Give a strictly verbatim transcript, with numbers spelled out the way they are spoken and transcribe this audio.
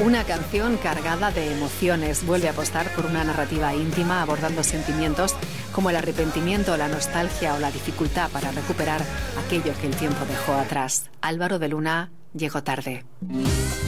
Una canción cargada de emociones. Vuelve a apostar por una narrativa íntima abordando sentimientos como el arrepentimiento, la nostalgia o la dificultad para recuperar aquello que el tiempo dejó atrás. Álvaro de Luna, Llego tarde.